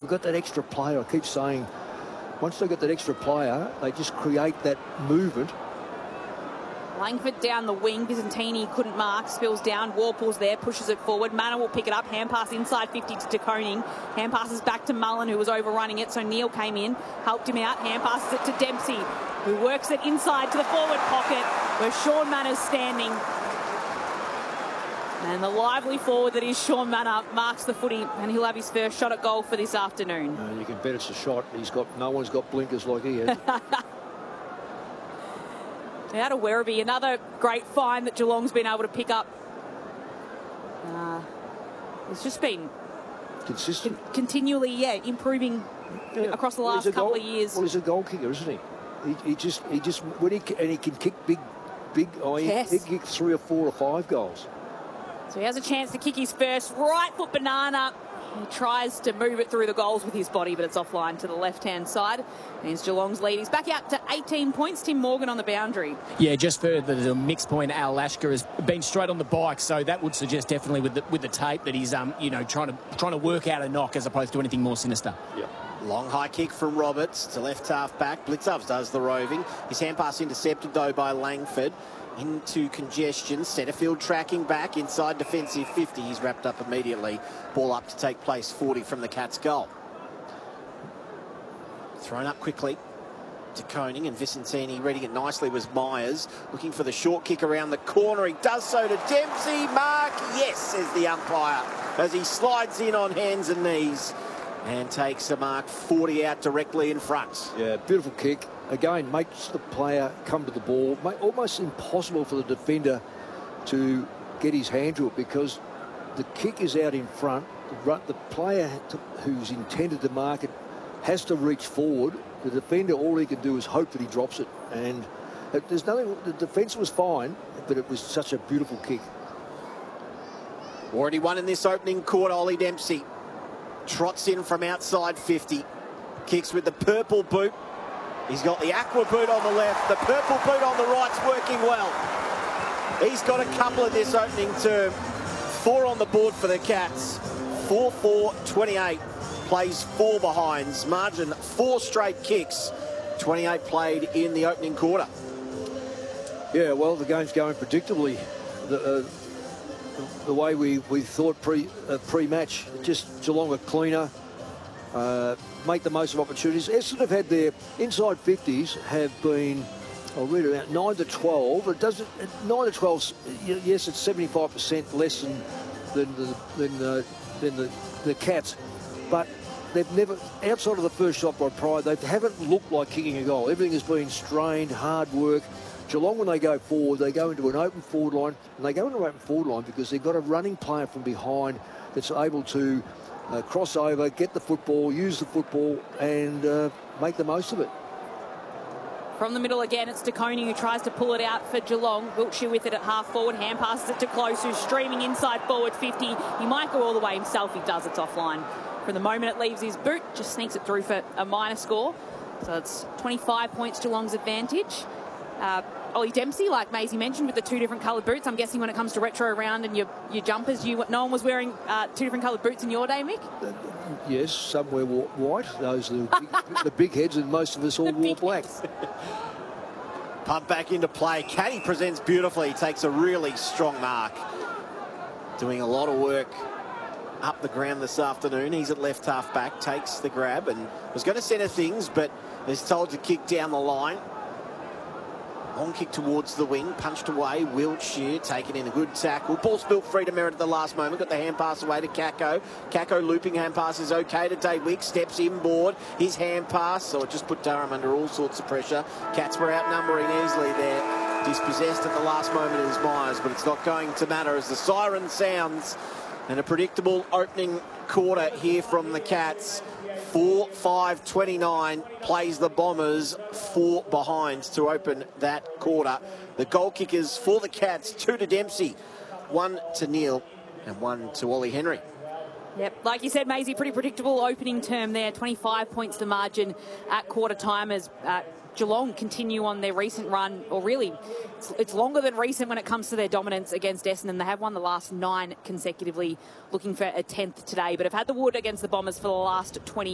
got that extra player. I keep saying, once they've got that extra player, they just create that movement. Langford down the wing. Byzantini couldn't mark. Spills down. Warple's there. Pushes it forward. Manor will pick it up. Hand pass inside 50 to De Koning. Hand passes back to Mullen, who was overrunning it. So Neil came in, helped him out. Hand passes it to Dempsey, who works it inside to the forward pocket where Sean Manor's standing. And the lively forward that is Sean Manor marks the footy, and he'll have his first shot at goal for this afternoon. You can bet it's a shot. No one's got blinkers like he has. Out of Werribee, another great find that Geelong's been able to pick up. It's just been consistent, continually, improving across the last couple of years. Well, he's a goal kicker, isn't he? He just when he can kick big. Yes. He kick 3 or 4 or 5 goals. So he has a chance to kick his first right foot banana. He tries to move it through the goals with his body, but it's offline to the left-hand side. Means Geelong's lead. He's back out to 18 points. Tim Morgan on the boundary. Yeah, just for the mixed point, Al Lashker has been straight on the bike, so that would suggest definitely with the tape that he's trying to work out a knock as opposed to anything more sinister. Yeah. Long high kick from Roberts to left half back. Blitzovs does the roving. His hand pass intercepted though by Langford. Into congestion. Setterfield tracking back inside defensive 50. He's wrapped up immediately. Ball up to take place 40 from the Cats' goal. Thrown up quickly to Koning, and Vicentini reading it nicely was Myers. Looking for the short kick around the corner. He does so to Dempsey. Mark, yes, says the umpire, as he slides in on hands and knees and takes a mark 40 out directly in front. Yeah, beautiful kick. Again, makes the player come to the ball. Almost impossible for the defender to get his hand to it because the kick is out in front. The player who's intended to mark it has to reach forward. The defender, all he can do is hope that he drops it. And there's nothing. The defence was fine, but it was such a beautiful kick. Already won in this opening quarter. Ollie Dempsey trots in from outside 50. Kicks with the purple boot. He's got the aqua boot on the left. The purple boot on the right's working well. He's got a couple of this opening term. 4 on the board for the Cats. 4-4-28. Plays 4 behinds. Margin 4 straight kicks. 28 played in the opening quarter. Yeah, well, the game's going predictably. The way we thought pre-match, just Geelong are cleaner. Make the most of opportunities. Essendon have had their inside 50s have been, I'll read it out, 9 to 12. It doesn't 9 to 12. Yes, it's 75% less than the Cats, but they've never, outside of the first shot by Pride, they haven't looked like kicking a goal. Everything has been strained, hard work. Geelong, when they go forward, they go into an open forward line, and they go into an open forward line because they've got a running player from behind that's able to cross over, get the football, use the football, and make the most of it. From the middle again, it's De Koning who tries to pull it out for Geelong. Wiltshire with it at half forward. Hand passes it to Close, who's streaming inside forward 50. He might go all the way himself. He does. It's offline. From the moment it leaves his boot, just sneaks it through for a minor score. So it's 25 points Geelong's advantage. Ollie Dempsey, like Maisie mentioned, with the 2 different coloured boots. I'm guessing when it comes to retro round and your jumpers, no one was wearing 2 different coloured boots in your day, Mick? Yes, some wear white. Those are the big heads, and most of us all wore black. Pump back into play. Caddy presents beautifully. Takes a really strong mark. Doing a lot of work up the ground this afternoon. He's at left half back. Takes the grab and was going to centre things, but is told to kick down the line. Long kick towards the wing, punched away. Wiltshire taking in a good tackle. Ball spilt free to Merritt at the last moment. Got the hand pass away to Kako. Kako looping hand pass is okay to Dave Wick. Steps inboard. His hand pass. So it just put Durham under all sorts of pressure. Cats were outnumbering easily there. Dispossessed at the last moment is Myers, but it's not going to matter as the siren sounds. And a predictable opening quarter here from the Cats. 4-5-29 plays the Bombers 4 behind to open that quarter. The goal kickers for the Cats, 2 to Dempsey, 1 to Neil and 1 to Ollie Henry. Yep, like you said, Maisie, pretty predictable opening term there. 25 points the margin at quarter time as Geelong continue on their recent run, or really, it's longer than recent when it comes to their dominance against Essendon. They have won the last 9 consecutively, looking for a 10th today, but have had the wood against the Bombers for the last 20